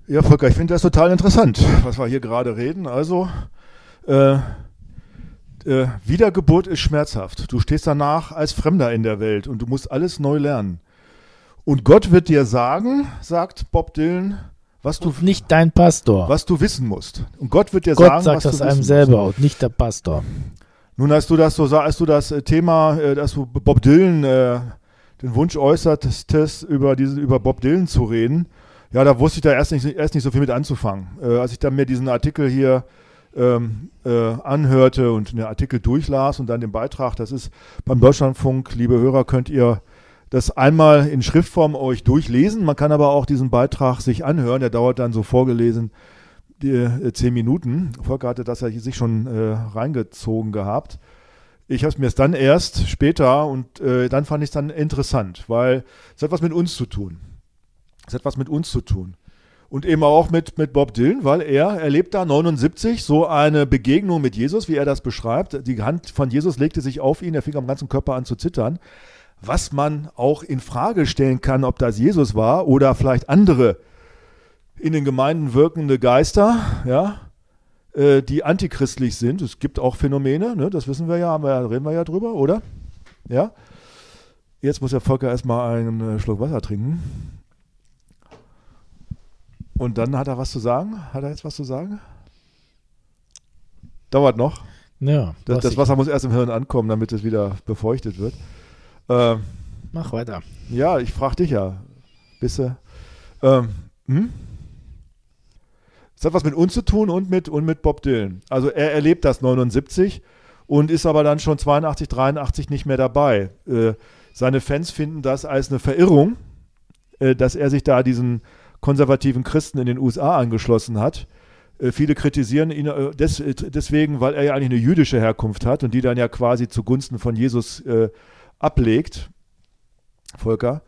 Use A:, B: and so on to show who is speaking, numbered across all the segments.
A: Ja, Volker, ich finde das total interessant, was wir hier gerade reden. Also, äh, Wiedergeburt ist schmerzhaft. Du stehst danach als Fremder in der Welt und du musst alles neu lernen. Und Gott wird dir sagen, sagt Bob Dylan,
B: und nicht dein Pastor.
A: was du wissen musst. Und Gott wird dir
B: Gott
A: sagen,
B: sagt
A: was
B: das
A: du
B: einem
A: wissen
B: selber
A: musst.
B: und nicht der Pastor.
A: Nun, als du das Thema, dass du Bob Dylan den Wunsch äußertest, über Bob Dylan zu reden, ja, da wusste ich da erst nicht so viel mit anzufangen. Als ich dann mir diesen Artikel hier anhörte und den Artikel durchlas und dann den Beitrag, das ist beim Deutschlandfunk, liebe Hörer, könnt ihr das einmal in Schriftform euch durchlesen. Man kann aber auch diesen Beitrag sich anhören, der dauert dann so vorgelesen 10 Minuten. Volker hatte das ja sich schon reingezogen gehabt. Ich habe es mir dann erst später und dann fand ich es dann interessant, weil es hat was mit uns zu tun. Es hat was mit uns zu tun. Und eben auch mit Bob Dylan, weil er erlebt da 79 so eine Begegnung mit Jesus, wie er das beschreibt. Die Hand von Jesus legte sich auf ihn, er fing am ganzen Körper an zu zittern. Was man auch in Frage stellen kann, ob das Jesus war oder vielleicht andere in den Gemeinden wirkende Geister, ja, die antichristlich sind. Es gibt auch Phänomene, ne, das wissen wir ja, reden wir ja drüber, oder? Ja. Jetzt muss der Volker erstmal einen Schluck Wasser trinken. Und dann hat er was zu sagen? Hat er jetzt was zu sagen? Dauert noch.
B: Ja,
A: Das Wasser muss erst im Hirn ankommen, damit es wieder befeuchtet wird.
B: Mach weiter.
A: Ja, ich frage dich ja. Bist du? Es hat was mit uns zu tun und mit Bob Dylan. Also er erlebt das 79 und ist aber dann schon 82, 83 nicht mehr dabei. Seine Fans finden das als eine Verirrung, dass er sich da diesen konservativen Christen in den USA angeschlossen hat. Viele kritisieren ihn deswegen, weil er ja eigentlich eine jüdische Herkunft hat und die dann ja quasi zugunsten von Jesus ablegt. Volker.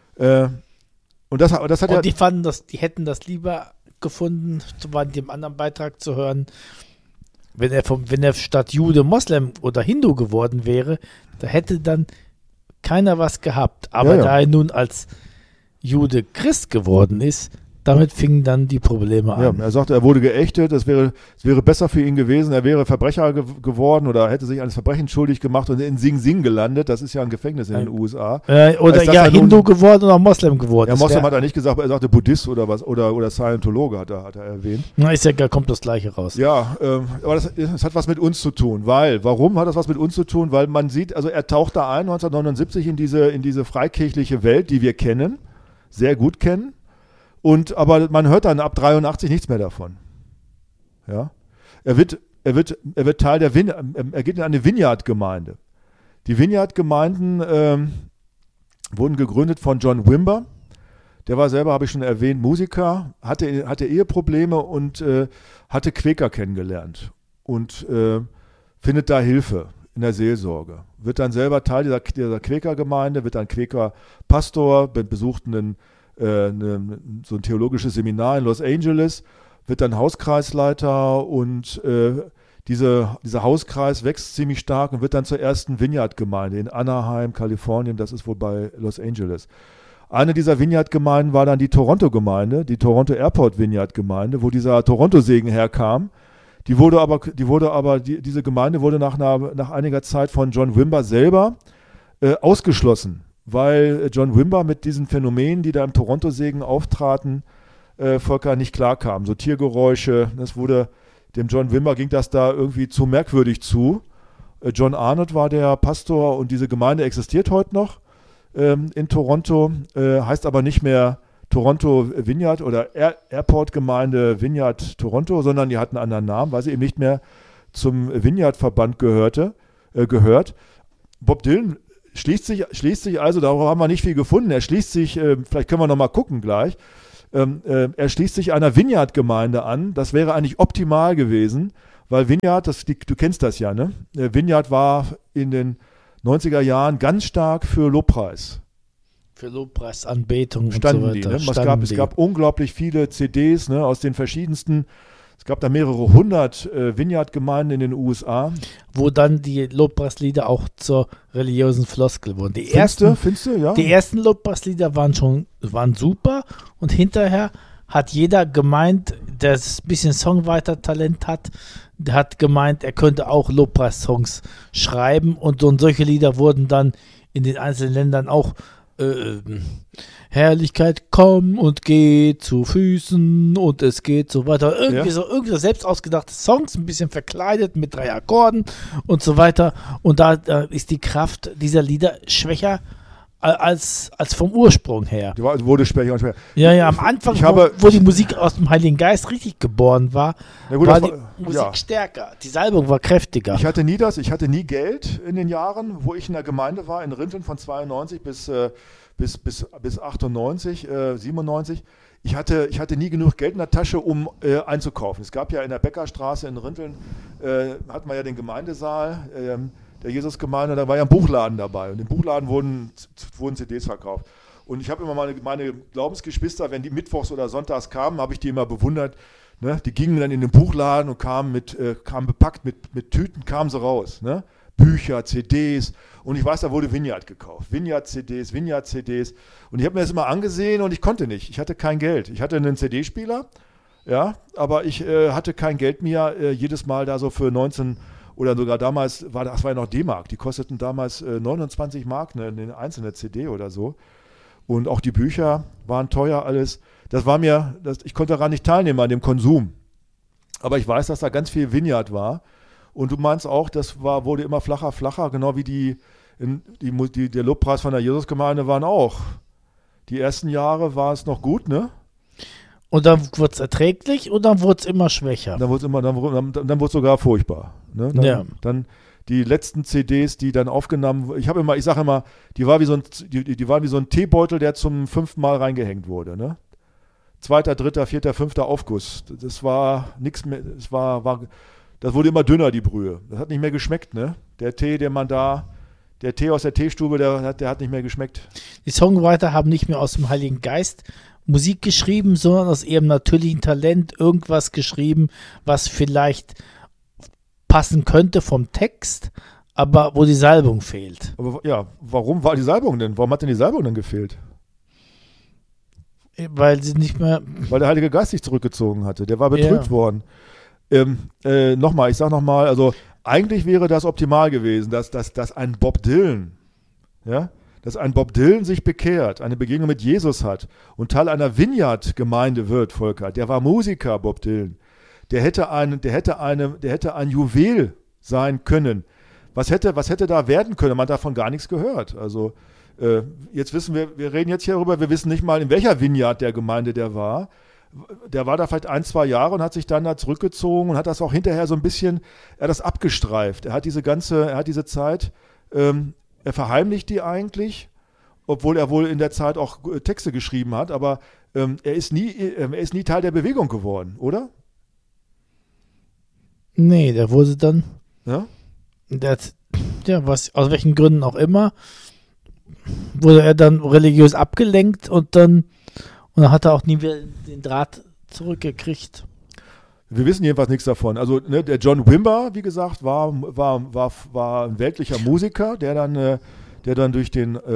A: Und das hat ja.
B: Und die hätten das lieber gefunden, bei dem anderen Beitrag zu hören, wenn er statt Jude Moslem oder Hindu geworden wäre, da hätte dann keiner was gehabt. Aber da er nun als Jude Christ geworden ist, damit fingen dann die Probleme an.
A: Ja, er sagte, er wurde geächtet, es wäre besser für ihn gewesen, er wäre Verbrecher geworden oder hätte sich eines Verbrechens schuldig gemacht und in Sing Sing gelandet, das ist ja ein Gefängnis in den USA.
B: Oder ja, Hindu geworden oder Moslem geworden.
A: Ja, Moslem hat er nicht gesagt, er sagte Buddhist oder was, oder Scientologe hat er erwähnt.
B: Na, kommt das Gleiche raus.
A: Ja, aber das hat was mit uns zu tun, warum hat das was mit uns zu tun? Weil man sieht, also er taucht da ein, 1979 in diese freikirchliche Welt, die wir kennen, sehr gut kennen. Aber man hört dann ab 83 nichts mehr davon. Ja? Er wird Teil er geht in eine Vineyard-Gemeinde. Die Vineyard-Gemeinden wurden gegründet von John Wimber. Der war selber, habe ich schon erwähnt, Musiker, hatte Eheprobleme und hatte Quäker kennengelernt und findet da Hilfe in der Seelsorge. Wird dann selber Teil dieser Quäker-Gemeinde, wird dann Quäker-Pastor, besucht so ein theologisches Seminar in Los Angeles, wird dann Hauskreisleiter und dieser Hauskreis wächst ziemlich stark und wird dann zur ersten Vineyard-Gemeinde in Anaheim, Kalifornien, das ist wohl bei Los Angeles. Eine dieser Vineyard-Gemeinden war dann die Toronto-Gemeinde, die Toronto Airport Vineyard-Gemeinde, wo dieser Toronto-Segen herkam. Diese Gemeinde wurde nach einiger Zeit von John Wimber selber ausgeschlossen, weil John Wimber mit diesen Phänomenen, die da im Toronto-Segen auftraten, Volker nicht klarkam. So Tiergeräusche, dem John Wimber ging das da irgendwie zu merkwürdig zu. John Arnott war der Pastor und diese Gemeinde existiert heute noch in Toronto, heißt aber nicht mehr Toronto Vineyard oder Airport Gemeinde Vineyard Toronto, sondern die hatten einen anderen Namen, weil sie eben nicht mehr zum Vineyard-Verband gehört. Bob Dylan schließt sich also, darüber haben wir nicht viel gefunden, er schließt sich, vielleicht können wir nochmal gucken gleich, er schließt sich einer Vineyard-Gemeinde an, das wäre eigentlich optimal gewesen, weil Vineyard, du kennst das ja, ne? Vineyard war in den 90er Jahren ganz stark für Lobpreis.
B: Für Lobpreis, Anbetung
A: standen
B: und so
A: Die,
B: weiter.
A: ne? Es gab unglaublich viele CDs, ne, aus den verschiedensten. Es gab da mehrere hundert Vineyard-Gemeinden in den USA.
B: Wo dann die Lobpreislieder auch zur religiösen Floskel wurden.
A: Findest du? Ja.
B: Die ersten Lobpreislieder waren super und hinterher hat jeder gemeint, der ein bisschen Songwriter-Talent hat, der hat gemeint, er könnte auch Lobpreis-Songs schreiben und solche Lieder wurden dann in den einzelnen Ländern auch Herrlichkeit, komm und geh zu Füßen und es geht so weiter. Irgendwie so selbst ausgedachte Songs, ein bisschen verkleidet mit 3 Akkorden und so weiter. Und da ist die Kraft dieser Lieder schwächer als vom Ursprung her.
A: Die wurde schwächer und schwächer.
B: Ja, am Anfang, wo die Musik aus dem Heiligen Geist richtig geboren war, war die Musik stärker. Die Salbung war kräftiger.
A: Ich hatte nie Geld in den Jahren, wo ich in der Gemeinde war, in Rinteln von 92 bis 98, 97. Ich hatte nie genug Geld in der Tasche, um einzukaufen. Es gab ja in der Bäckerstraße in Rinteln, hatten wir ja den Gemeindesaal, der Jesusgemeinde, da war ja ein Buchladen dabei und im Buchladen wurden CDs verkauft. Und ich habe immer meine Glaubensgeschwister, wenn die mittwochs oder sonntags kamen, habe ich die immer bewundert. Ne? Die gingen dann in den Buchladen und kamen bepackt mit Tüten, kamen sie raus. Ne? Bücher, CDs und ich weiß, da wurde Vineyard gekauft. Vineyard-CDs. Und ich habe mir das immer angesehen und ich konnte nicht. Ich hatte kein Geld. Ich hatte einen CD-Spieler, aber ich hatte kein Geld mehr jedes Mal da so für 19 oder sogar damals, das war ja noch D-Mark, die kosteten damals 29 Mark eine einzelne CD oder so. Und auch die Bücher waren teuer alles. Ich konnte daran nicht teilnehmen an dem Konsum. Aber ich weiß, dass da ganz viel Vineyard war. Und du meinst auch, wurde immer flacher, genau wie der Lobpreis von der Jesusgemeinde waren auch. Die ersten Jahre war es noch gut, ne?
B: Und dann wurde es erträglich und dann wurde es immer schwächer.
A: Dann wurde es sogar furchtbar. Ne? Dann die letzten CDs, die dann aufgenommen wurden, ich sage immer, die waren wie so ein Teebeutel, der zum 5. Mal reingehängt wurde. Ne? 2., 3., 4., 5. Aufguss. Das war nichts mehr, das wurde immer dünner, die Brühe. Das hat nicht mehr geschmeckt, ne? Der Tee aus der Teestube, der hat nicht mehr geschmeckt.
B: Die Songwriter haben nicht mehr aus dem Heiligen Geist Musik geschrieben, sondern aus ihrem natürlichen Talent irgendwas geschrieben, was vielleicht passen könnte vom Text, aber wo die Salbung fehlt.
A: Aber ja, warum war die Salbung denn? Warum hat denn die Salbung denn gefehlt?
B: Weil sie nicht mehr...
A: Weil der Heilige Geist sich zurückgezogen hatte. Der war betrübt worden. Ich sag nochmal, also eigentlich wäre das optimal gewesen, dass ein Bob Dylan, dass ein Bob Dylan sich bekehrt, eine Begegnung mit Jesus hat und Teil einer Vineyard-Gemeinde wird, Volker. Der war Musiker, Bob Dylan. Der hätte ein Juwel sein können. Was hätte da werden können? Man hat davon gar nichts gehört. Also jetzt wissen wir reden jetzt hier darüber, wir wissen nicht mal, in welcher Vineyard der Gemeinde der war. Der war da vielleicht 1, 2 Jahre und hat sich dann da zurückgezogen und hat das auch hinterher so ein bisschen, er hat das abgestreift. Er hat diese Zeit, er verheimlicht die eigentlich, obwohl er wohl in der Zeit auch Texte geschrieben hat, aber er ist nie Teil der Bewegung geworden, oder?
B: Nee, der wurde dann,
A: ja?
B: Aus welchen Gründen auch immer, wurde er dann religiös abgelenkt und dann hat er auch nie wieder den Draht zurückgekriegt.
A: Wir wissen jedenfalls nichts davon. Also der John Wimber, wie gesagt, war ein weltlicher Musiker, der dann durch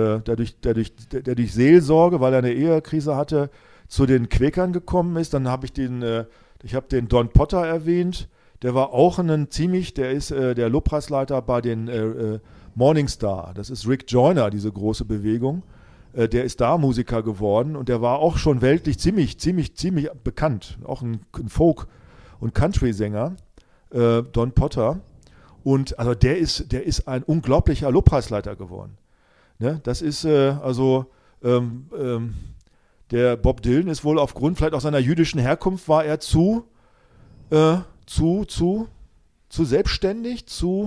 A: Seelsorge, weil er eine Ehekrise hatte, zu den Quäkern gekommen ist. Dann habe ich den Don Potter erwähnt. Der war auch der ist der Lobpreisleiter bei den Morning Star. Das ist Rick Joyner, diese große Bewegung. Der ist da Musiker geworden und der war auch schon weltlich ziemlich bekannt. Auch ein Folk- und Country-Sänger, Don Potter. Und also der ist ein unglaublicher Lobpreisleiter geworden. Ne? Das ist der Bob Dylan ist wohl aufgrund vielleicht auch seiner jüdischen Herkunft war er zu selbstständig,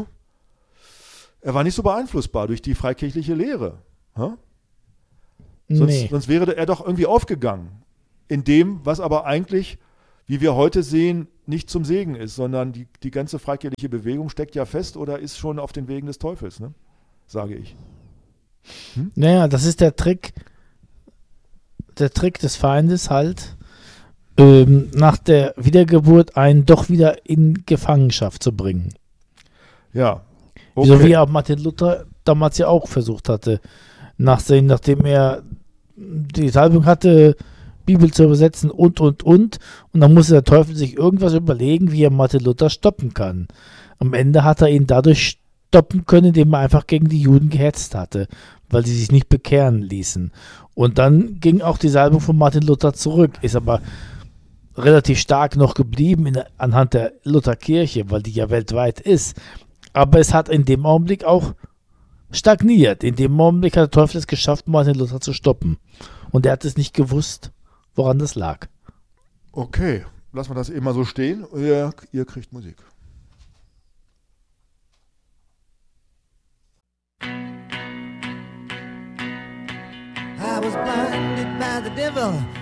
A: er war nicht so beeinflussbar durch die freikirchliche Lehre. Huh? Sonst wäre er doch irgendwie aufgegangen. In dem, was aber eigentlich, wie wir heute sehen, nicht zum Segen ist, sondern die ganze freikirchliche Bewegung steckt ja fest oder ist schon auf den Wegen des Teufels, ne? Sage ich.
B: Naja, das ist der Trick des Feindes halt, nach der Wiedergeburt einen doch wieder in Gefangenschaft zu bringen.
A: Ja. Okay.
B: So wie auch Martin Luther damals ja auch versucht hatte, nachdem er die Salbung hatte, Bibel zu übersetzen und. Und dann musste der Teufel sich irgendwas überlegen, wie er Martin Luther stoppen kann. Am Ende hat er ihn dadurch stoppen können, indem er einfach gegen die Juden gehetzt hatte, weil sie sich nicht bekehren ließen. Und dann ging auch die Salbung von Martin Luther zurück, ist aber relativ stark noch geblieben anhand der Lutherkirche, weil die ja weltweit ist. Aber es hat in dem Augenblick auch stagniert. In dem Augenblick hat der Teufel es geschafft, Martin Luther zu stoppen. Und er hat es nicht gewusst, woran das lag.
A: Okay, lassen wir das eben mal so stehen. Ihr kriegt Musik.
C: I was blinded by the devil